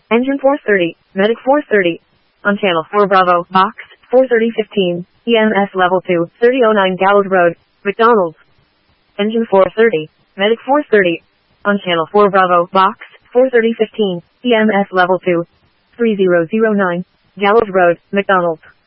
Engine 430, Medic 430. On Channel 4 Bravo, Box 43015, EMS Level 2, 3009 Gallows Road, McDonald's. Engine 430, Medic 430. On Channel 4 Bravo, Box 43015, EMS Level 2, 3009, Gallows Road, McDonald's.